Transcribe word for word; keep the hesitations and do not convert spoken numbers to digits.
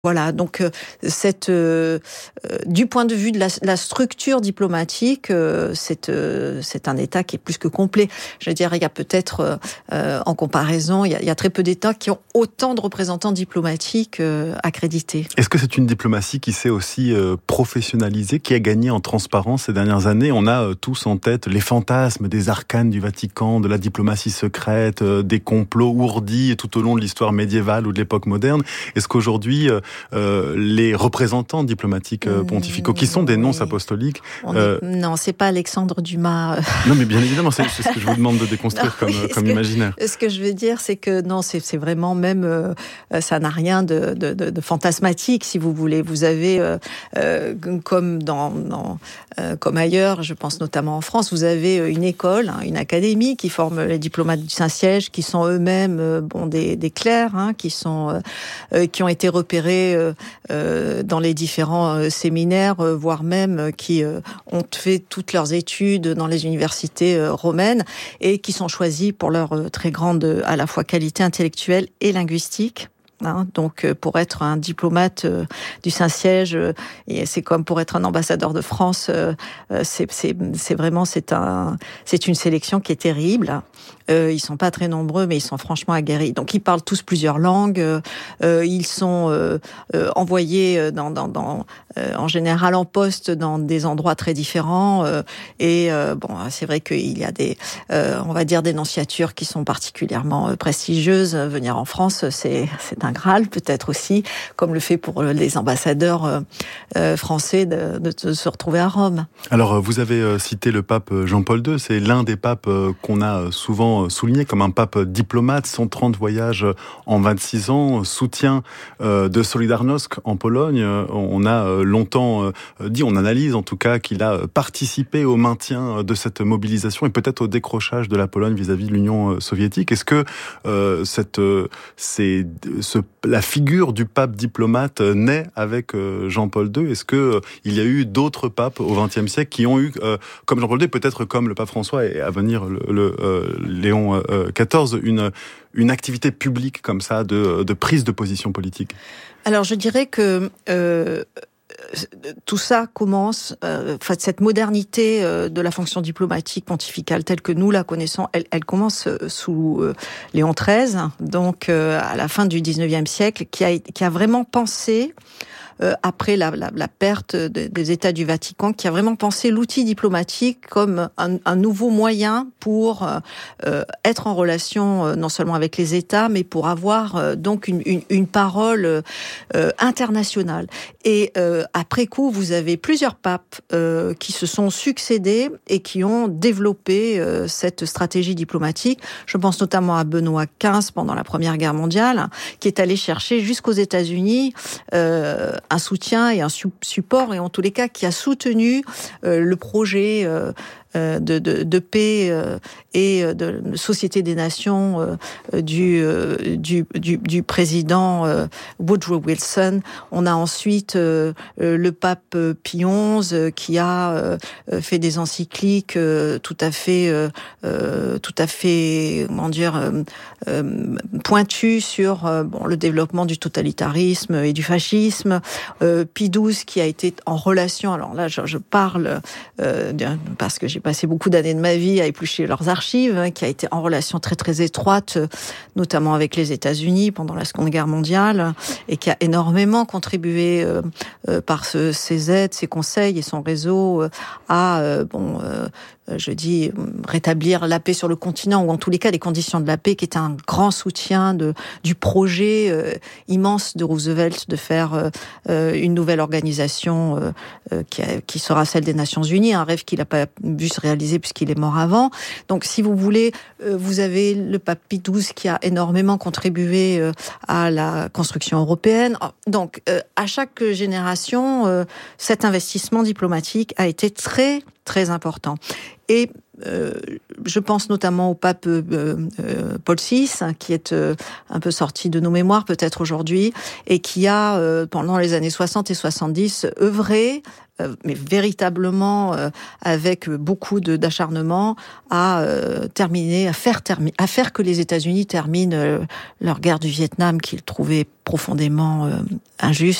Voilà, donc euh, cette, euh, euh, du point de vue de la, la structure diplomatique, euh, c'est, euh, c'est un État qui est plus que complet. Je veux dire, il y a peut-être, euh, en comparaison, il y, a, il y a très peu d'États qui ont autant de représentants diplomatiques euh, accrédités. Est-ce que c'est une diplomatie qui s'est aussi euh, professionnalisée, qui a gagné en transparence ces dernières années? On a euh, tous en tête les fantasmes des arcanes du Vatican, de la diplomatie secrète, euh, des complots ourdis tout au long de l'histoire médiévale ou de l'époque moderne. Est-ce qu'aujourd'hui, euh, Euh, les représentants diplomatiques euh, pontificaux, qui sont des nonces oui. apostoliques. Euh... Est... Non, c'est pas Alexandre Dumas. Euh... Non, mais bien évidemment, c'est, c'est ce que je vous demande de déconstruire non, comme, oui, comme que, imaginaire. Ce que je veux dire, c'est que non, c'est, c'est vraiment même, euh, ça n'a rien de, de, de, de fantasmatique, si vous voulez. Vous avez, euh, euh, comme dans, dans euh, comme ailleurs, je pense notamment en France, vous avez une école, hein, une académie qui forme les diplomates du Saint-Siège, qui sont eux-mêmes, euh, bon, des, des clercs, hein, qui sont, euh, qui ont été repérés Euh, euh, dans les différents euh, séminaires, euh, voire même euh, qui euh, ont fait toutes leurs études dans les universités euh, romaines et qui sont choisis pour leur euh, très grande euh, à la fois qualité intellectuelle et linguistique. Hein, donc pour être un diplomate euh, du Saint-Siège, euh, et c'est comme pour être un ambassadeur de France, euh, c'est, c'est, c'est vraiment c'est un, c'est une sélection qui est terrible. Euh, ils sont pas très nombreux, mais ils sont franchement aguerris. Donc ils parlent tous plusieurs langues. Euh, ils sont euh, euh, envoyés dans, dans, dans euh, en général en poste dans des endroits très différents. Euh, et euh, bon, c'est vrai qu'il y a des, euh, on va dire, des nonciatures qui sont particulièrement prestigieuses. Venir en France, c'est, c'est un Graal, peut-être aussi, comme le fait pour les ambassadeurs euh, français de, de, de se retrouver à Rome. Alors, vous avez cité le pape Jean-Paul deux, c'est l'un des papes qu'on a souvent souligné comme un pape diplomate, cent trente voyages en vingt-six ans, soutien de Solidarnosc en Pologne. On a longtemps dit, on analyse en tout cas, qu'il a participé au maintien de cette mobilisation et peut-être au décrochage de la Pologne vis-à-vis de l'Union soviétique. Est-ce que euh, cette, c'est, ce la figure du pape diplomate naît avec Jean-Paul deux? Est-ce que il y a eu d'autres papes au vingtième siècle qui ont eu, euh, comme Jean-Paul deux, peut-être comme le pape François et à venir le, le euh, Léon euh, quatorze, une une activité publique comme ça de, de prise de position politique? Alors je dirais que euh, tout ça commence, euh, enfin, cette modernité euh, de la fonction diplomatique pontificale telle que nous la connaissons, elle, elle commence sous euh, Léon treize, donc euh, à la fin du dix-neuvième siècle, qui a, qui a vraiment pensé, euh, après la, la, la perte de, des États du Vatican, qui a vraiment pensé l'outil diplomatique comme un, un nouveau moyen pour euh, être en relation euh, non seulement avec les États, mais pour avoir euh, donc une, une, une parole euh, internationale. Et euh, après coup, vous avez plusieurs papes euh, qui se sont succédés et qui ont développé euh, cette stratégie diplomatique. Je pense notamment à Benoît quinze pendant la Première Guerre mondiale, qui est allé chercher jusqu'aux États-Unis euh, un soutien et un su- support, et en tous les cas qui a soutenu euh, le projet euh, De, de, de paix euh, et de, de société des nations euh, du, euh, du, du, du président euh, Woodrow Wilson. On a ensuite euh, le pape Pie onze euh, qui a euh, fait des encycliques euh, tout à fait, euh, tout à fait, comment dire, euh, euh, pointues sur euh, bon, le développement du totalitarisme et du fascisme. Euh, Pie douze qui a été en relation, alors là je, je parle euh, parce que j'ai passé beaucoup d'années de ma vie à éplucher leurs archives, hein, qui a été en relation très très étroite, notamment avec les États-Unis pendant la Seconde Guerre mondiale, et qui a énormément contribué euh, euh, par ce, ses aides, ses conseils et son réseau euh, à euh, bon. Euh, je dis, rétablir la paix sur le continent, ou en tous les cas des conditions de la paix, qui est un grand soutien de, du projet euh, immense de Roosevelt de faire euh, une nouvelle organisation euh, qui, a, qui sera celle des Nations Unies, un rêve qu'il n'a pas vu se réaliser puisqu'il est mort avant. Donc si vous voulez, euh, vous avez le pape Pie douze qui a énormément contribué euh, à la construction européenne. Donc euh, à chaque génération, euh, cet investissement diplomatique a été très très important. Et euh, je pense notamment au pape euh, euh, Paul six, hein, qui est euh, un peu sorti de nos mémoires peut-être aujourd'hui, et qui a, euh, pendant les années soixante et soixante-dix, œuvré, euh, mais véritablement euh, avec beaucoup de, d'acharnement, à euh, terminer, à faire, termi- à faire que les États-Unis terminent euh, leur guerre du Vietnam qu'ils trouvaient profondément euh, injuste.